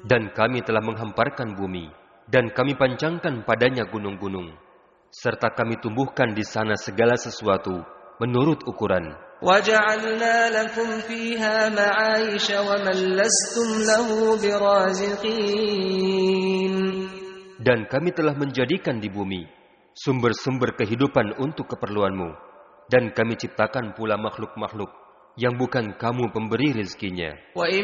Dan kami telah menghamparkan bumi, dan kami pancangkan padanya gunung-gunung, serta kami tumbuhkan di sana segala sesuatu menurut ukuran. وَجَعَلْنَا لَكُمْ فِيهَا مَعَايِشَ وَمَنْ لَسْتُمْ لَهُ بِرَازِقِينَ. Dan kami telah menjadikan di bumi sumber-sumber kehidupan untuk keperluanmu, dan kami ciptakan pula makhluk-makhluk yang bukan kamu pemberi rizkinya.